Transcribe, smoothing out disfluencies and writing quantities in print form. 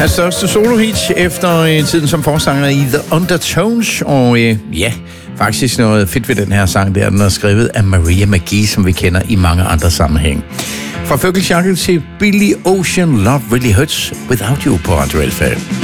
Hans største solohit efter tiden som forsanger i The Undertones. Og faktisk noget fedt ved den her sang, det er, den er skrevet af Maria McGee, som vi kender i mange andre sammenhæng. Fra Føgelsjakke til Billy Ocean, Love Really Hurts Without You på Radio Elfag.